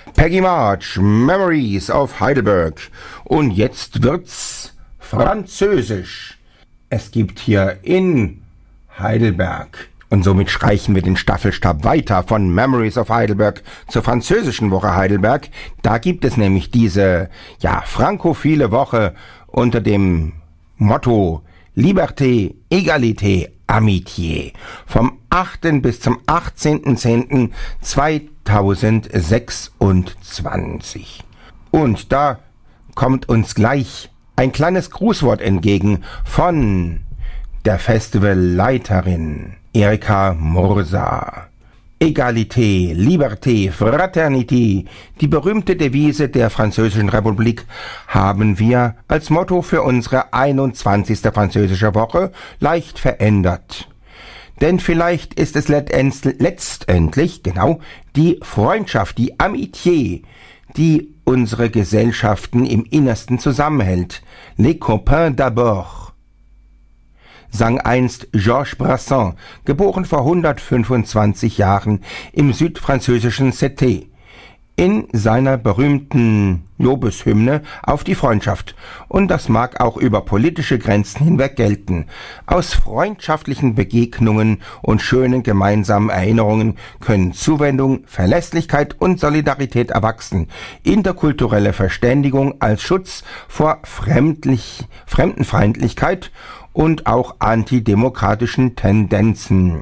Peggy March, Memories of Heidelberg. Und jetzt wird's französisch. Es gibt hier in Heidelberg, und somit streichen wir den Staffelstab weiter von Memories of Heidelberg zur französischen Woche Heidelberg. Da gibt es nämlich diese, frankophile Woche unter dem Motto Liberté, Égalité, Amitié vom 8. bis zum 18.10.2026. Und da kommt uns gleich ein kleines Grußwort entgegen von der Festivalleiterin Erika Mursa. Égalité, Liberté, Fraternité, die berühmte Devise der Französischen Republik, haben wir als Motto für unsere 21. französische Woche leicht verändert. Denn vielleicht ist es letztendlich die Freundschaft, die Amitié, die unsere Gesellschaften im Innersten zusammenhält. Les copains d'abord, sang einst Georges Brassens, geboren vor 125 Jahren im südfranzösischen C'était, in seiner berühmten Lobeshymne auf die Freundschaft. Und das mag auch über politische Grenzen hinweg gelten. Aus freundschaftlichen Begegnungen und schönen gemeinsamen Erinnerungen können Zuwendung, Verlässlichkeit und Solidarität erwachsen. Interkulturelle Verständigung als Schutz vor Fremdenfeindlichkeit und auch antidemokratischen Tendenzen.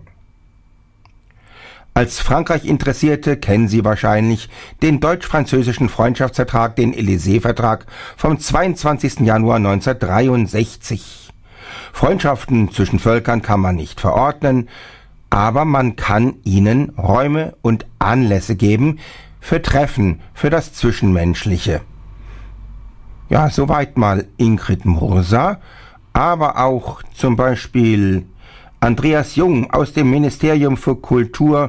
Als Frankreich-Interessierte kennen Sie wahrscheinlich den deutsch-französischen Freundschaftsvertrag, den Élysée-Vertrag vom 22. Januar 1963. Freundschaften zwischen Völkern kann man nicht verordnen, aber man kann ihnen Räume und Anlässe geben für Treffen, für das Zwischenmenschliche. Ja, soweit mal Ingrid Mursa. Aber auch zum Beispiel Andreas Jung aus dem Ministerium für Kultus,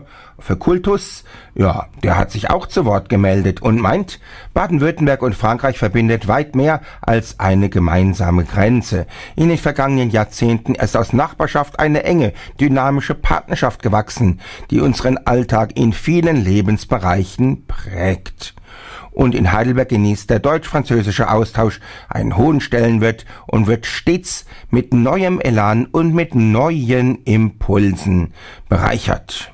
der hat sich auch zu Wort gemeldet und meint, Baden-Württemberg und Frankreich verbindet weit mehr als eine gemeinsame Grenze. In den vergangenen Jahrzehnten ist aus Nachbarschaft eine enge, dynamische Partnerschaft gewachsen, die unseren Alltag in vielen Lebensbereichen prägt. Und in Heidelberg genießt der deutsch-französische Austausch einen hohen Stellenwert und wird stets mit neuem Elan und mit neuen Impulsen bereichert.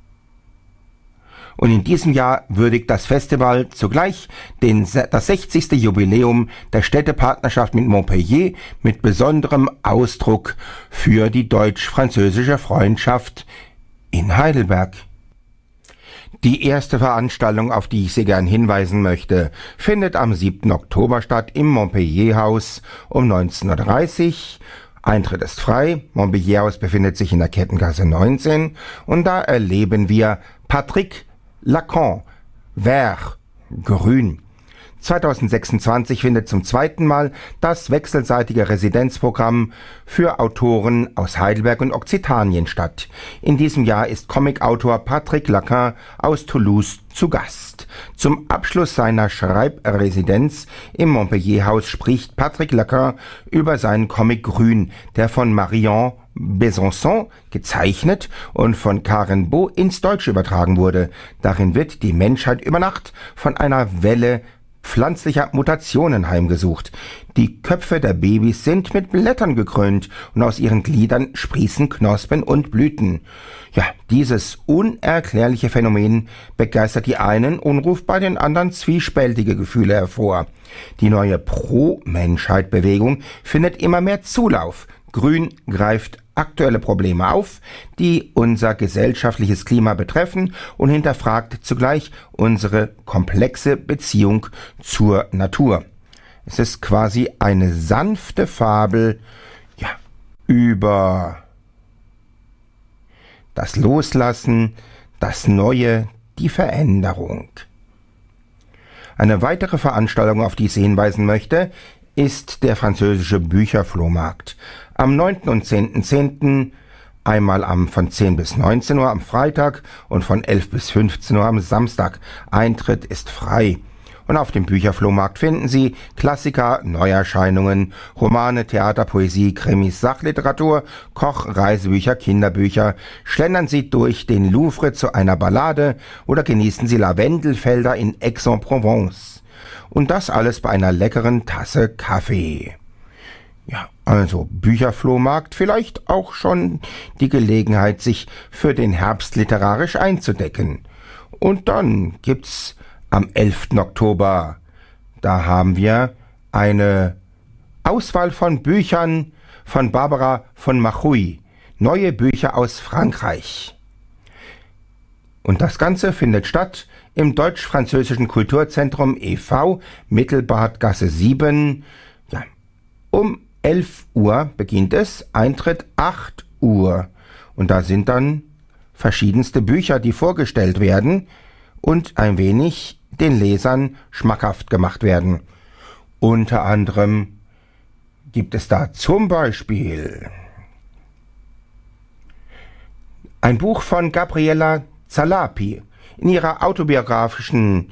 Und in diesem Jahr würdigt das Festival zugleich das 60. Jubiläum der Städtepartnerschaft mit Montpellier mit besonderem Ausdruck für die deutsch-französische Freundschaft in Heidelberg. Die erste Veranstaltung, auf die ich Sie gern hinweisen möchte, findet am 7. Oktober statt im Montpellier-Haus um 19.30 Uhr. Eintritt ist frei. Montpellier-Haus befindet sich in der Kettengasse 19 und da erleben wir Patrick Lacan, Vert, Grün. 2026 findet zum zweiten Mal das wechselseitige Residenzprogramm für Autoren aus Heidelberg und Okzitanien statt. In diesem Jahr ist Comicautor Patrick Lacan aus Toulouse zu Gast. Zum Abschluss seiner Schreibresidenz im Montpellier-Haus spricht Patrick Lacan über seinen Comic Grün, der von Marion Besançon gezeichnet und von Karen Beau ins Deutsche übertragen wurde. Darin wird die Menschheit über Nacht von einer Welle pflanzlicher Mutationen heimgesucht. Die Köpfe der Babys sind mit Blättern gekrönt und aus ihren Gliedern sprießen Knospen und Blüten. Ja, dieses unerklärliche Phänomen begeistert die einen und ruft bei den anderen zwiespältige Gefühle hervor. Die neue Pro-Menschheit-Bewegung findet immer mehr Zulauf. Grün greift aktuelle Probleme auf, die unser gesellschaftliches Klima betreffen und hinterfragt zugleich unsere komplexe Beziehung zur Natur. Es ist quasi eine sanfte Fabel, über das Loslassen, das Neue, die Veränderung. Eine weitere Veranstaltung, auf die ich Sie hinweisen möchte, ist der französische Bücherflohmarkt. Am 9. und 10.10. einmal von 10 bis 19 Uhr am Freitag und von 11 bis 15 Uhr am Samstag. Eintritt ist frei. Und auf dem Bücherflohmarkt finden Sie Klassiker, Neuerscheinungen, Romane, Theater, Poesie, Krimis, Sachliteratur, Koch, Reisebücher, Kinderbücher. Schlendern Sie durch den Louvre zu einer Ballade oder genießen Sie Lavendelfelder in Aix-en-Provence. Und das alles bei einer leckeren Tasse Kaffee. Ja, also Bücherflohmarkt, vielleicht auch schon die Gelegenheit, sich für den Herbst literarisch einzudecken. Und dann gibt's am 11. Oktober, da haben wir eine Auswahl von Büchern von Barbara von Marchouy, neue Bücher aus Frankreich. Und das Ganze findet statt im Deutsch-Französischen Kulturzentrum e.V., Mittelbadgasse 7, ja, um 11 Uhr beginnt es, Eintritt 8 Uhr. Und da sind dann verschiedenste Bücher, die vorgestellt werden und ein wenig den Lesern schmackhaft gemacht werden. Unter anderem gibt es da zum Beispiel ein Buch von Gabriella Zalapi in ihrer autobiografischen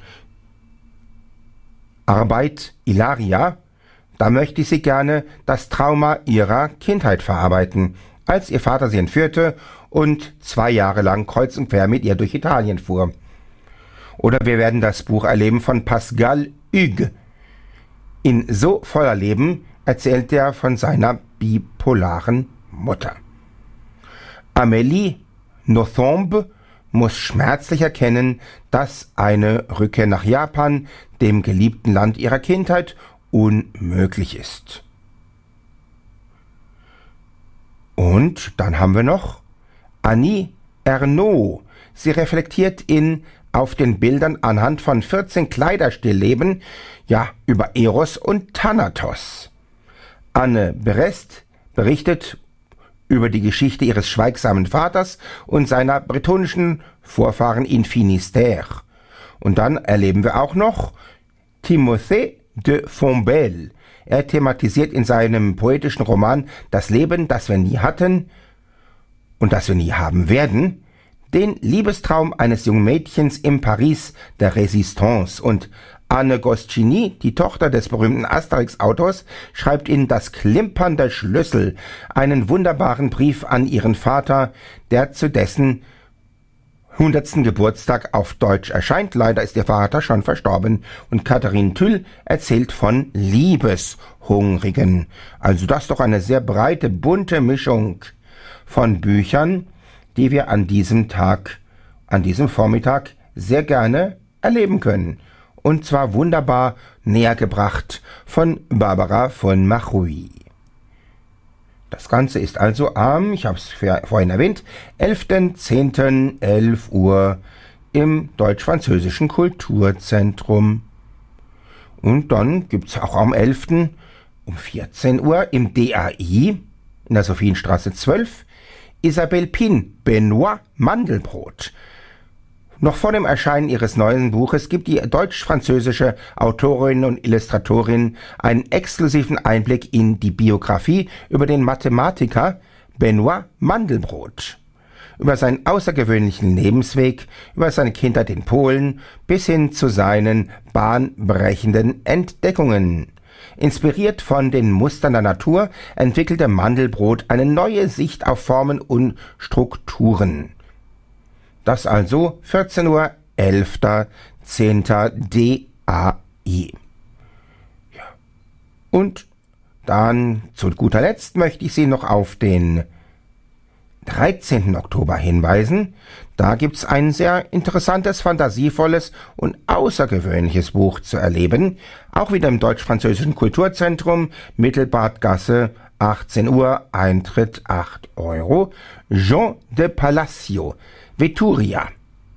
Arbeit Ilaria. Da möchte sie gerne das Trauma ihrer Kindheit verarbeiten, als ihr Vater sie entführte und 2 Jahre lang kreuz und quer mit ihr durch Italien fuhr. Oder wir werden das Buch erleben von Pascal Hugues. In So voller Leben erzählt er von seiner bipolaren Mutter. Amélie Nothomb muss schmerzlich erkennen, dass eine Rückkehr nach Japan, dem geliebten Land ihrer Kindheit, unmöglich ist. Und dann haben wir noch Annie Ernaux. Sie reflektiert auf den Bildern anhand von 14 Kleiderstillleben, ja, über Eros und Thanatos. Anne Berest berichtet über die Geschichte ihres schweigsamen Vaters und seiner bretonischen Vorfahren in Finistère. Und dann erleben wir auch noch Timothée de Fontbelle. Er thematisiert in seinem poetischen Roman Das Leben, das wir nie hatten und das wir nie haben werden, den Liebestraum eines jungen Mädchens im Paris der Résistance. Und Anne Goscinny, die Tochter des berühmten Asterix-Autors, schreibt in Das Klimpern der Schlüssel einen wunderbaren Brief an ihren Vater, der zu dessen 100. Geburtstag auf Deutsch erscheint. Leider ist ihr Vater schon verstorben. Und Katharine Tüll erzählt von Liebeshungrigen. Also das ist doch eine sehr breite, bunte Mischung von Büchern, die wir an diesem Vormittag sehr gerne erleben können. Und zwar wunderbar nähergebracht von Barbara von Marchouy. Das Ganze ist also ich habe es vorhin erwähnt, 11.10. 11 Uhr im Deutsch-Französischen Kulturzentrum. Und dann gibt es auch am 11. um 14 Uhr im DAI in der Sophienstraße 12 Isabelle Pin, Benoit Mandelbrot. Noch vor dem Erscheinen ihres neuen Buches gibt die deutsch-französische Autorin und Illustratorin einen exklusiven Einblick in die Biografie über den Mathematiker Benoit Mandelbrot. Über seinen außergewöhnlichen Lebensweg, über seine Kindheit in Polen bis hin zu seinen bahnbrechenden Entdeckungen. Inspiriert von den Mustern der Natur entwickelte Mandelbrot eine neue Sicht auf Formen und Strukturen. Das also 14 Uhr, 11.10. DAI. Ja. Und dann zu guter Letzt möchte ich Sie noch auf den 13. Oktober hinweisen. Da gibt's ein sehr interessantes, fantasievolles und außergewöhnliches Buch zu erleben. Auch wieder im Deutsch-Französischen Kulturzentrum, Mittelbadgasse, 18 Uhr, Eintritt 8 Euro. Jean de Palacio, Veturia.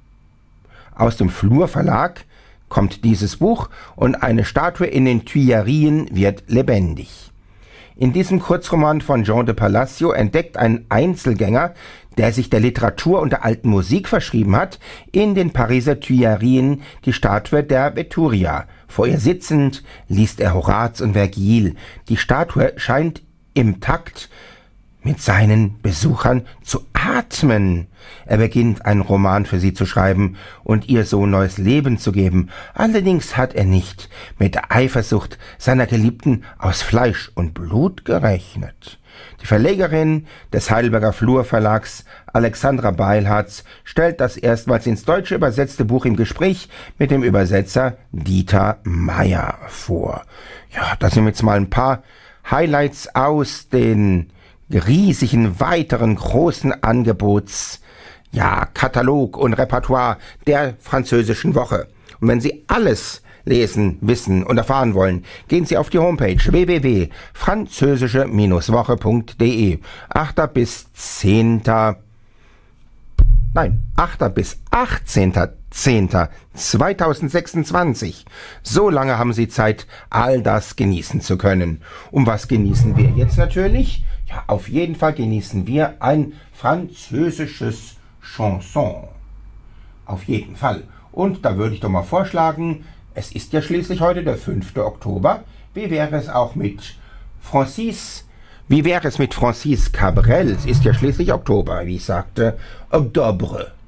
Aus dem Flur Verlag kommt dieses Buch und eine Statue in den Tuilerien wird lebendig. In diesem Kurzroman von Jean de Palacio entdeckt ein Einzelgänger, der sich der Literatur und der alten Musik verschrieben hat, in den Pariser Tuilerien die Statue der Veturia. Vor ihr sitzend liest er Horaz und Vergil. Die Statue scheint im Takt mit seinen Besuchern zu atmen. Er beginnt, einen Roman für sie zu schreiben und ihr so neues Leben zu geben. Allerdings hat er nicht mit der Eifersucht seiner Geliebten aus Fleisch und Blut gerechnet. Die Verlegerin des Heidelberger Flur Verlags, Alexandra Beilharz, stellt das erstmals ins Deutsche übersetzte Buch im Gespräch mit dem Übersetzer Dieter Meier vor. Ja, das sind jetzt mal ein paar Highlights aus den riesigen weiteren großen Katalog und Repertoire der französischen Woche. Und wenn Sie alles lesen, wissen und erfahren wollen, gehen Sie auf die Homepage www.französische-woche.de. 8. bis 18.10.2026. So lange haben Sie Zeit, all das genießen zu können. Und was genießen wir jetzt natürlich? Ja, auf jeden Fall genießen wir ein französisches Chanson. Auf jeden Fall. Und da würde ich doch mal vorschlagen, es ist ja schließlich heute der 5. Oktober. Wie wäre es mit Francis Cabrel? Es ist ja schließlich Oktober, wie ich sagte, Oktober.